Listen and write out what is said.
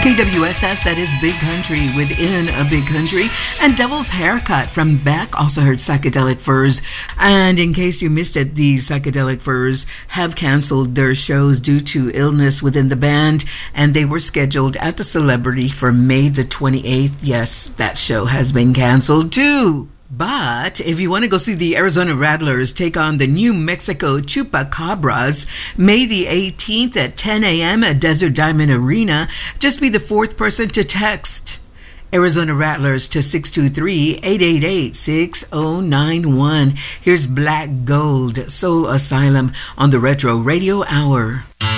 KWSS, that is Big Country within a Big Country. And Devil's Haircut from Beck also heard Psychedelic Furs. And in case you missed it, the Psychedelic Furs have canceled their shows due to illness within the band, and they were scheduled at the Celebrity for May the 28th. Yes, that show has been canceled too. But if you want to go see the Arizona Rattlers take on the New Mexico Chupacabras May the 18th at 10 a.m. at Desert Diamond Arena, just be the fourth person to text Arizona Rattlers to 623-888-6091. Here's Black Gold, Soul Asylum on the Retro Radio Hour.